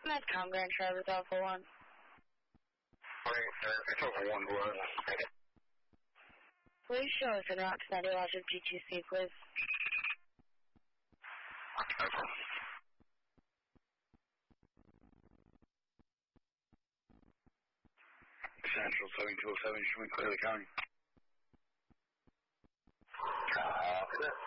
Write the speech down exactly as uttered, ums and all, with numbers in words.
Medcom Grand Traverse Alpha one. Right, sir. It's over one blood. Please show us an route to that Logic G two C, please. Okay. Central seven two oh seven, should we clear the county? Uh,